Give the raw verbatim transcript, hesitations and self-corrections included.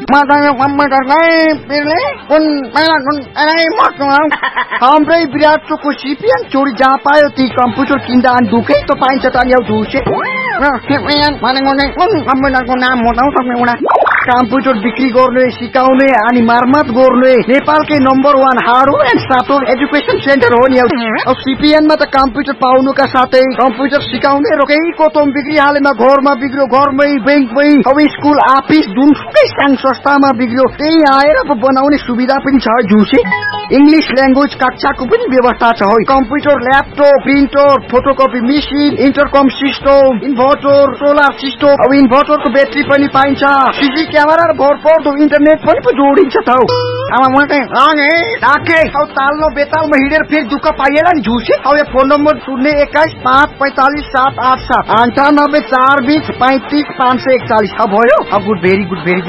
matanya komputer kayak pilih pun malah pun ini makna hampir berat cukup sipian curi japai di komputer kindaan duke to pain cetan yau duce nah sipian paling ngone pun komputer ko naam mo tahu sampai una komputer बिक्री गर्ने सिकाउने अनि मर्मत गर्ने नेपालकै number one hardware and software education centre हो नि अब सीपीएन मा त कम्प्युटर पाउनुका साथै कम्प्युटर सिकाउने रोकै कोतम बिक्री हालेमा घरमा बिग्रियो घरमै बैंकमै अब स्कुल अफिस जुनसुकै संघ संस्थामा बिग्रियो त्यही आएर पो बनाउने सुविधा पनि छ जुसे इंग्लिश ल्याङ्ग्वेज कक्षाको पनि व्यवस्था छ है computer laptop printer photocopy machine इन्टरकम system inverter solar system अब इन्भर्टरको ब्याट्री पनि पाइन्छ सीसी क्यामेरा र भरपर्दो इन्टरनेट पनि पो जोडिन्छ त अब म चाहिँ अने डाके औ ताल्लो बेतालमा हिँडेर फेरि दुःख पाइएला नि झुसे अब यो फोन नम्बर शून्य एक्काइस पाँच पैंतालीस सात आठ सात अन्ठानब्बे चार बीस पैंतीस पाँच सय एकचालीस अब भयो अब गुड भेरी गुड भेरी